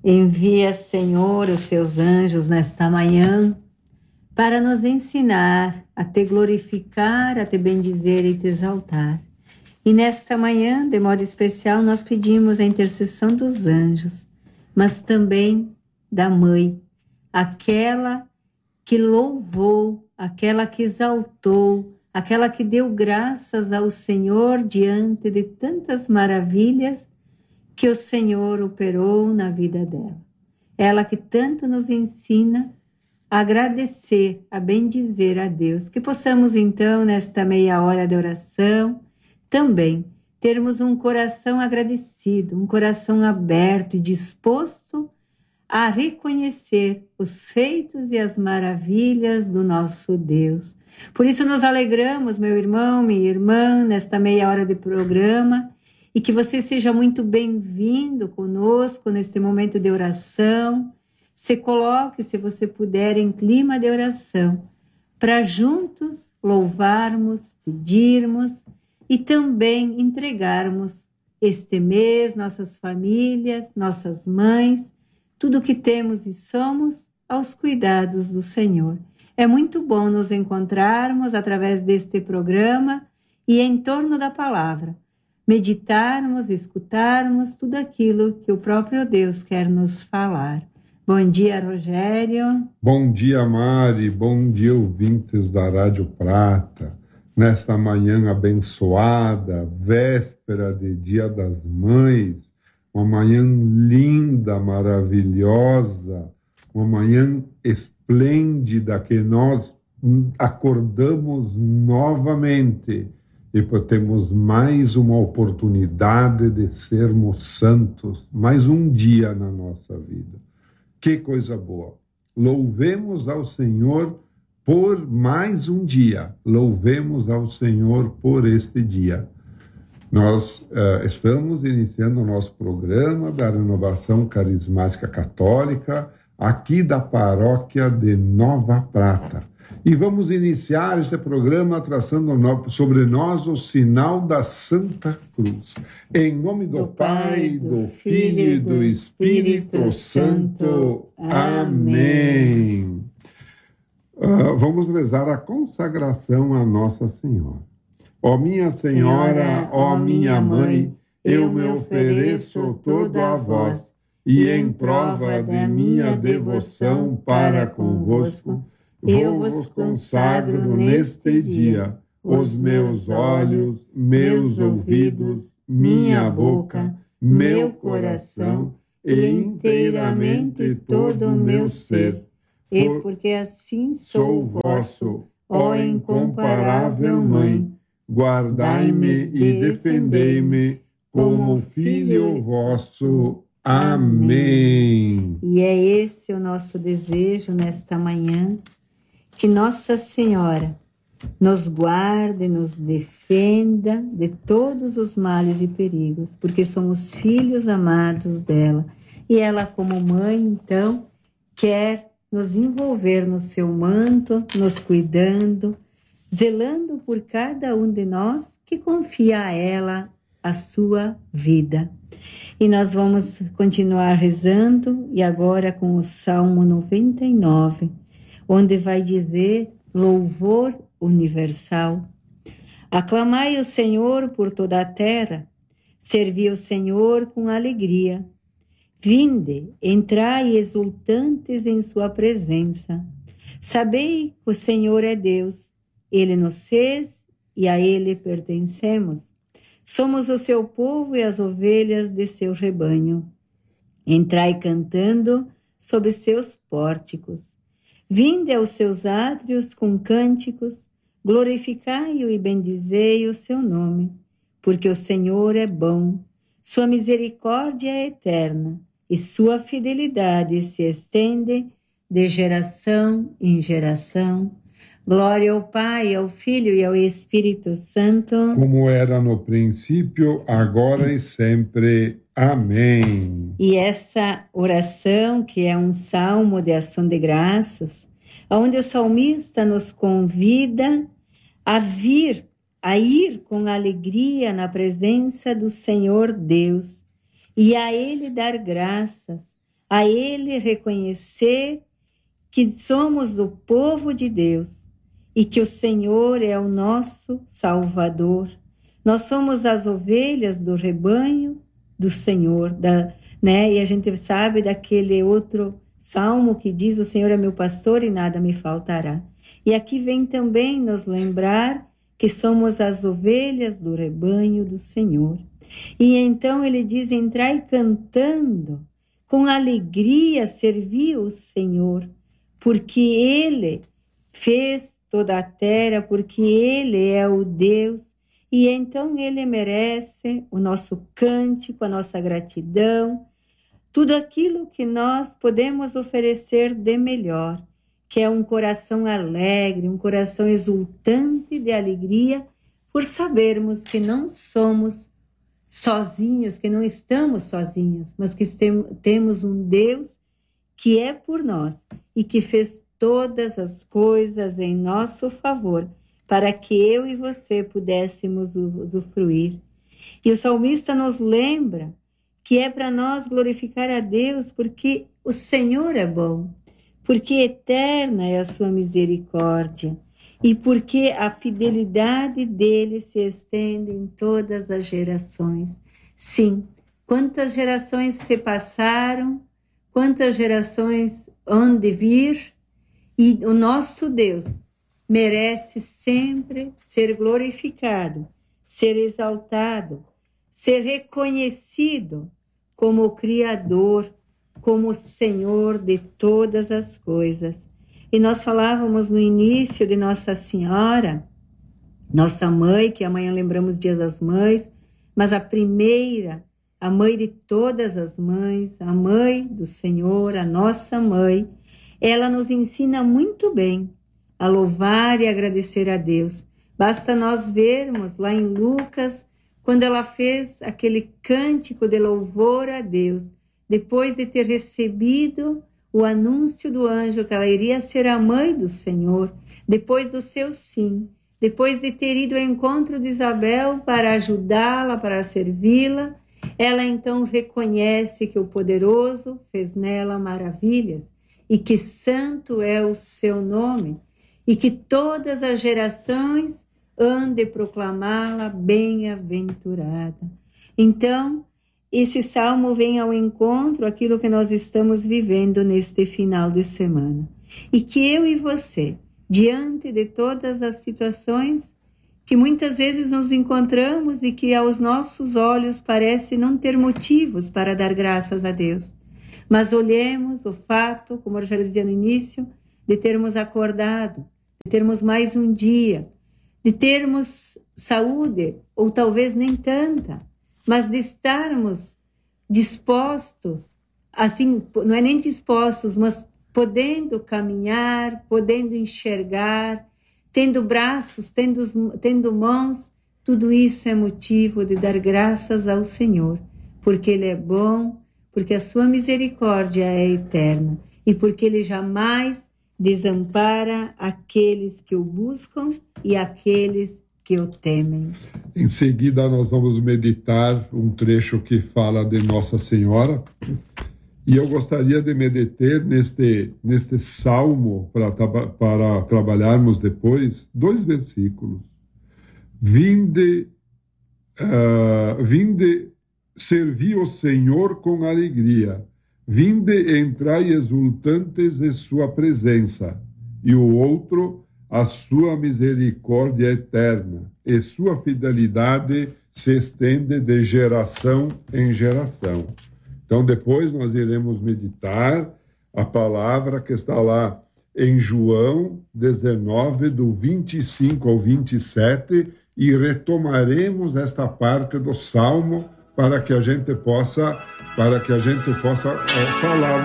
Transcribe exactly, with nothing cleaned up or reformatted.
Envia, Senhor, os teus anjos nesta manhã para nos ensinar a te glorificar, a te bendizer e te exaltar. E nesta manhã, de modo especial, nós pedimos a intercessão dos anjos, mas também da Mãe, aquela que louvou, aquela que exaltou, aquela que deu graças ao Senhor diante de tantas maravilhas que o Senhor operou na vida dela. Ela que tanto nos ensina a agradecer, a bendizer a Deus. Que possamos então, nesta meia hora de oração, também termos um coração agradecido, um coração aberto e disposto a reconhecer os feitos e as maravilhas do nosso Deus. Por isso nos alegramos, meu irmão, minha irmã, nesta meia hora de programa, e que você seja muito bem-vindo conosco neste momento de oração. Se coloque, se você puder, em clima de oração, para juntos louvarmos, pedirmos e também entregarmos este mês, nossas famílias, nossas mães, tudo que temos e somos, aos cuidados do Senhor. É muito bom nos encontrarmos através deste programa e em torno da palavra, meditarmos, escutarmos tudo aquilo que o próprio Deus quer nos falar. Bom dia, Rogério. Bom dia, Mari. Bom dia, ouvintes da Rádio Prata. Nesta manhã abençoada, véspera de Dia das Mães, uma manhã linda, maravilhosa, uma manhã esplêndida que nós acordamos novamente e temos mais uma oportunidade de sermos santos, mais um dia na nossa vida. Que coisa boa! Louvemos ao Senhor por mais um dia, louvemos ao Senhor por este dia. Nós uh, estamos iniciando o nosso programa da Renovação Carismática Católica, aqui da paróquia de Nova Prata. E vamos iniciar esse programa traçando no, sobre nós o sinal da Santa Cruz. Em nome do, do Pai, do Filho e do Espírito Santo. Amém. Uh, vamos rezar a consagração à Nossa Senhora. Ó minha Senhora, ó minha Mãe, eu me ofereço todo a vós, e em prova de minha devoção para convosco, eu vos consagro neste dia os meus olhos, meus ouvidos, minha boca, meu coração e inteiramente todo o meu ser. E porque assim sou vosso, ó incomparável Mãe, guardai-me e defendei-me como filho vosso. Amém. E é esse o nosso desejo nesta manhã, que Nossa Senhora nos guarde, nos defenda de todos os males e perigos, porque somos filhos amados dela. E ela, como mãe, então, quer nos envolver no seu manto, nos cuidando, zelando por cada um de nós que confia a ela a sua vida. E nós vamos continuar rezando, e agora com o Salmo noventa e nove, onde vai dizer louvor universal. Aclamai o Senhor por toda a terra, servi o Senhor com alegria. Vinde, entrai exultantes em sua presença. Sabei que o Senhor é Deus, Ele nos fez e a Ele pertencemos. Somos o seu povo e as ovelhas de seu rebanho. Entrai cantando sob seus pórticos. Vinde aos seus átrios com cânticos, glorificai-o e bendizei o seu nome, porque o Senhor é bom, sua misericórdia é eterna, e sua fidelidade se estende de geração em geração. Glória ao Pai, ao Filho e ao Espírito Santo, como era no princípio, agora e sempre. Amém. E essa oração, que é um salmo de ação de graças, onde o salmista nos convida a vir, a ir com alegria na presença do Senhor Deus, e a Ele dar graças, a Ele reconhecer que somos o povo de Deus e que o Senhor é o nosso Salvador. Nós somos as ovelhas do rebanho do Senhor, da, né? E a gente sabe daquele outro salmo que diz: o Senhor é meu pastor e nada me faltará. E aqui vem também nos lembrar que somos as ovelhas do rebanho do Senhor. E então ele diz: entrai cantando, com alegria servir o Senhor, porque Ele fez toda a terra, porque Ele é o Deus, e então Ele merece o nosso cântico, a nossa gratidão, tudo aquilo que nós podemos oferecer de melhor, que é um coração alegre, um coração exultante de alegria, por sabermos que não somos sozinhos, que não estamos sozinhos, mas que temos um Deus que é por nós e que fez todas as coisas em nosso favor, para que eu e você pudéssemos usufruir. E o salmista nos lembra que é para nós glorificar a Deus, porque o Senhor é bom, porque eterna é a sua misericórdia, e porque a fidelidade dele se estende em todas as gerações. Sim, quantas gerações se passaram, quantas gerações hão de vir, e o nosso Deus merece sempre ser glorificado, ser exaltado, ser reconhecido como o Criador, como o Senhor de todas as coisas. E nós falávamos no início de Nossa Senhora, nossa mãe, que amanhã lembramos Dia das Mães, mas a primeira, a mãe de todas as mães, a mãe do Senhor, a nossa mãe, ela nos ensina muito bem a louvar e agradecer a Deus. Basta nós vermos lá em Lucas, quando ela fez aquele cântico de louvor a Deus, depois de ter recebido o anúncio do anjo que ela iria ser a mãe do Senhor, depois do seu sim, depois de ter ido ao encontro de Isabel para ajudá-la, para servi-la, ela então reconhece que o poderoso fez nela maravilhas e que santo é o seu nome e que todas as gerações hão de proclamá-la bem-aventurada. Então, esse salmo vem ao encontro aquilo que nós estamos vivendo neste final de semana. E que eu e você, diante de todas as situações que muitas vezes nos encontramos e que aos nossos olhos parece não ter motivos para dar graças a Deus, mas olhemos o fato, como eu já dizia no início, de termos acordado, de termos mais um dia, de termos saúde, ou talvez nem tanta, mas de estarmos dispostos, assim, não é nem dispostos, mas podendo caminhar, podendo enxergar, tendo braços, tendo, tendo mãos, tudo isso é motivo de dar graças ao Senhor, porque Ele é bom, porque a sua misericórdia é eterna e porque Ele jamais desampara aqueles que o buscam e aqueles que o temem. Em seguida, nós vamos meditar um trecho que fala de Nossa Senhora. E eu gostaria de me deter neste, neste salmo, para, para trabalharmos depois, dois versículos. Vinde, uh, vinde servir o Senhor com alegria. Vinde, entrai exultantes em sua presença. E o outro, a sua misericórdia eterna, e sua fidelidade se estende de geração em geração. Então, depois nós iremos meditar a palavra que está lá em João dezenove, do vinte e cinco ao vinte e sete, e retomaremos esta parte do Salmo para que a gente possa, para que a gente possa é, falar